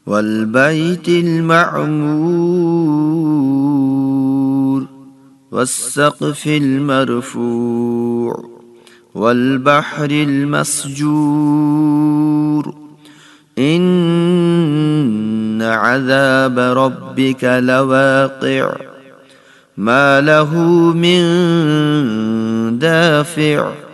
والبيت المعمور والسقف المرفوع والبحر المسجور إن عذاب ربك لواقع ما له من دافع